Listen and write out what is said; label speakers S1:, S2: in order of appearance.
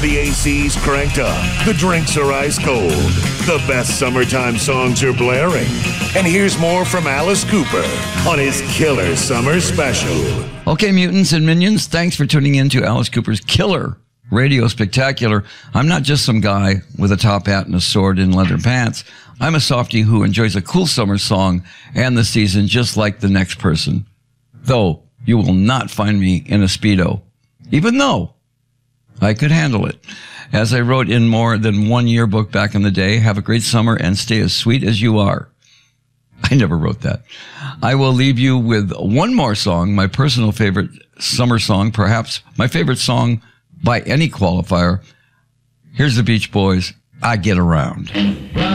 S1: The AC's cranked up. The drinks are ice cold. The best summertime songs are blaring. And here's more from Alice Cooper on his Killer Summer Special.
S2: Okay, mutants and minions, thanks for tuning in to Alice Cooper's Killer Radio Spectacular. I'm not just some guy with a top hat and a sword and leather pants. I'm a softie who enjoys a cool summer song and the season just like the next person. Though you will not find me in a Speedo, even though I could handle it. As I wrote in more than one yearbook back in the day, have a great summer and stay as sweet as you are. I never wrote that. I will leave you with one more song, my personal favorite summer song, perhaps my favorite song by any qualifier. Here's the Beach Boys, I Get Around.